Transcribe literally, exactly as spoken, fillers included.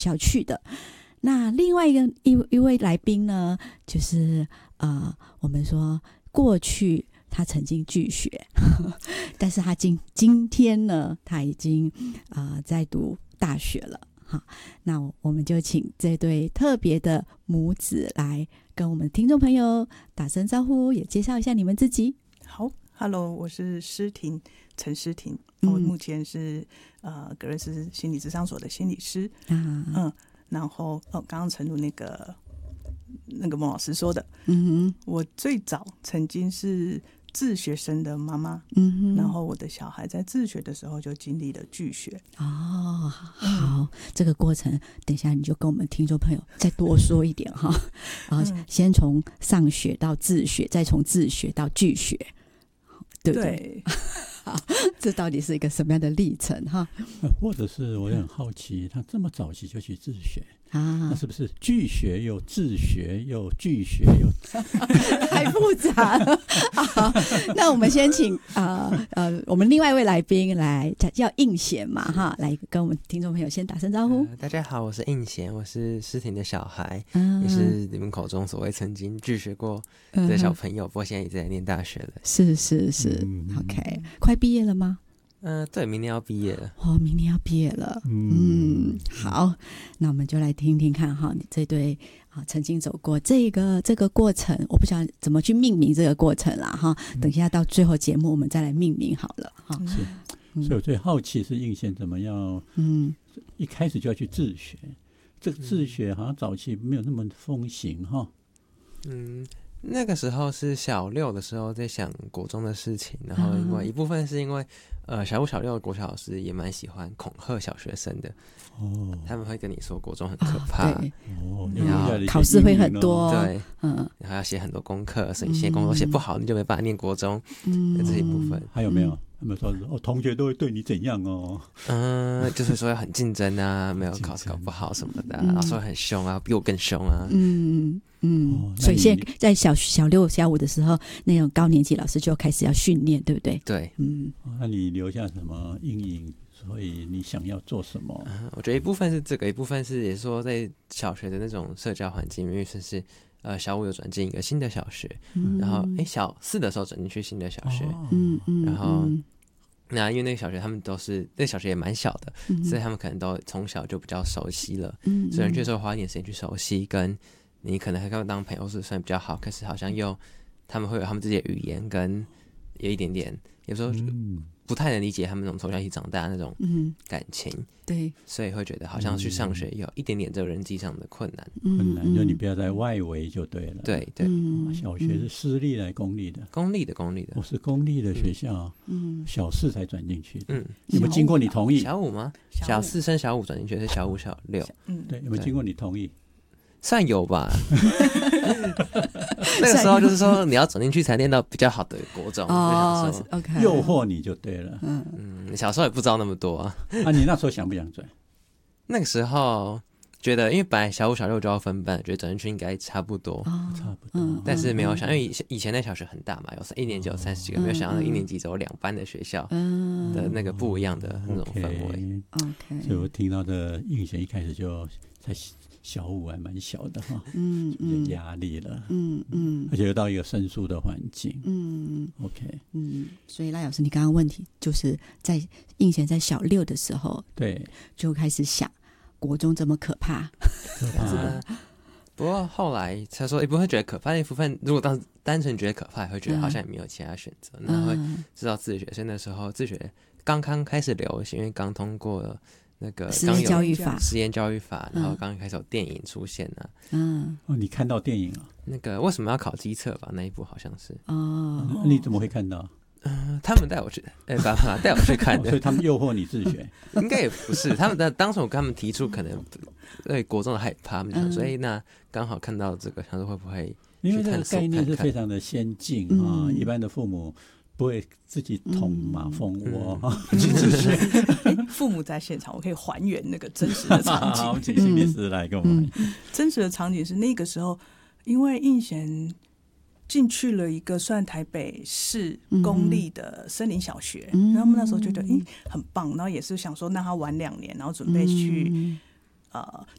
校去的。那另外一个一一位来宾呢，就是呃，我们说过去他曾经拒学，但是他今今天呢，他已经呃在读大学了。好，那我们就请这对特别的母子来跟我们听众朋友打声招呼，也介绍一下你们自己。 好 ，Hello， 我是诗婷，陈诗婷， 嗯、 我目前是呃格瑞斯心理咨商所的心理师。 啊， 嗯，然后哦，刚刚陈如那个那个孟老师说的， 嗯哼， 我最早曾经是自学生的妈妈， 嗯哼， 然后我的小孩在自学的时候就经历了拒学。 哦，好，这个过程等一下你就跟我们听众朋友再多说一点哈。然后先从上学到自学，再从自学到拒学，对不对？ 对， 好，这到底是一个什么样的历程哈？ 或者是我也很好奇，他这么早期就去自学啊， 那是不是拒学又自学又拒学又太复杂了？好，那我们先请呃呃我们另外一位来宾来叫应贤嘛哈，来跟我们听众朋友先打声招呼。 呃、大家好，我是应贤，我是诗婷的小孩， 嗯、 也是你们口中所谓曾经拒学过的小朋友，嗯、不过现在也在念大学了。 是是是、嗯、，OK， 快毕业了吗？ 嗯、呃，对，明年要毕业了。 哦，明年要毕业了。嗯，嗯好，那我们就来听听看哈，你这对啊曾经走过这个这个过程，我不晓得怎么去命名这个过程啦哈。等一下到最后节目我们再来命名好了哈。 是，嗯、所以我最好奇是应贤怎么样，嗯，一开始就要去自学，这个自学好像早期没有那么风行哈。 嗯。那个时候是小六的时候在想国中的事情，然后因为一部分是因为呃小五小六的国小老师也蛮喜欢恐吓小学生的哦，他们会跟你说国中很可怕， 哦， 然后考试会很多， 对，嗯，然后要写很多功课，所以你写功课写不好，你就没办法念国中，嗯，这一部分还有没有？他们说哦，同学都会对你怎样哦？ 嗯，就是说很竞争啊，没有考试搞不好什么的、啊，嗯、老师会很凶啊，比我更凶啊。 嗯嗯、哦，所以现在在小小六、小五的时候，那种高年级老师就开始要训练，对不对？ 对， 嗯、 哦。那你留下什么阴影？所以你想要做什么？ 嗯、我觉得一部分是这个，一部分是也说在小学的那种社交环境，因为是呃小五有转进一个新的小学，嗯、然后哎小四的时候转进去新的小学，嗯嗯，然后。那因为那个小学他们都是那个小学也蛮小的、嗯，所以他们可能都从小就比较熟悉了。嗯，所以人确实会花一点时间去熟悉，跟你可能和他们当朋友是算比较好，可是好像又他们会有他们自己的语言，跟有一点点有时候不太能理解他们那种从小一起长大的那种感情。嗯、对，所以会觉得好像去上学有一点点这个人际上的困难。 困难就你不要在外围就对了。 对对、 嗯，小学是私立的、公立的？ 公立的，公立的。 我、哦、是公立的学校，嗯，小四才转进去的。嗯，有没有经过你同意？ 小五吗？小四升小五转进去，是小五小六。 嗯，对，有没有经过你同意？ 算有吧。那个时候就是说你要转进去才念到比较好的国中， 哦、 就想说 OK， 诱惑你就对了。 嗯嗯，小时候也不知道那么多啊。 啊，你那时候想不想转？ 那个时候觉得，因为本来小五小六就要分班，觉得转进去应该差不多， 哦、差不多、嗯。 但是没有想，因为以前以前那小学很大嘛，有一年级有三十几个，嗯、没有想到一年级只有两班的学校的那个不一样的那种氛围。 OK， 所以我听到的应贤一开始就在。小五还蛮小的哈，嗯嗯，有压力了，嗯嗯，而且又到一个生疏的环境，嗯 ，OK， 嗯，所以赖老师，你刚刚问题就是在应贤在小六的时候， 对， 就开始想国中这么可怕， 可怕、 啊。不过后来他说，也不会觉得可怕。那部分如果当单纯觉得可怕，也会觉得好像也没有其他选择，那、嗯、会知道自学。所以那时候自学刚刚开始流行，因为刚通过了。那个实验教育法， 实验教育法，然后刚开始有电影出现啊。 嗯，哦，你看到电影啊？ 那个为什么要考基测吧？那一部好像是。 哦， 你怎么会看到？ 嗯、呃，他们带我去，哎、欸，爸爸带我去看的、 哦，所以他们诱惑你自学？ 应该也不是，他们的当时我跟他们提出可能对国中的害怕，他们就想说，哎、欸，那刚好看到这个，想说会不会？ 因为这个概念是非常的先进啊、嗯，一般的父母。不会自己捅马蜂窝， 去自学。父母在现场，我可以还原那个真实的场景。 好，请心理师来跟我们、 嗯。真实的场景是那个时候，因为应贤进去了一个算台北市公立的森林小学，嗯、然后我们那时候觉得，哎、欸，很棒，然后也是想说，让他玩两年，然后准备去。嗯呃，